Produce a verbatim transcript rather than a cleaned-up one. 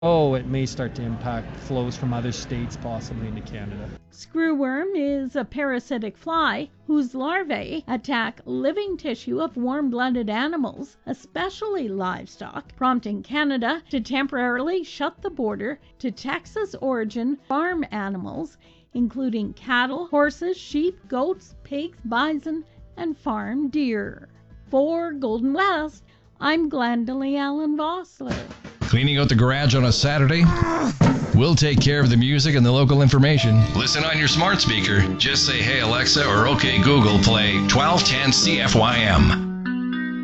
Oh, it may start to impact flows from other states possibly into Canada. Screwworm is a parasitic fly whose larvae attack living tissue of warm-blooded animals, especially livestock, prompting Canada to temporarily shut the border to Texas-origin farm animals, including cattle, horses, sheep, goats, pigs, bison, and farm deer. For Golden West, I'm Glendalee Allen Vossler. Cleaning out the garage on a Saturday? We'll take care of the music and the local information. Listen on your smart speaker. Just say, hey Alexa, or okay Google, play twelve ten C F Y M.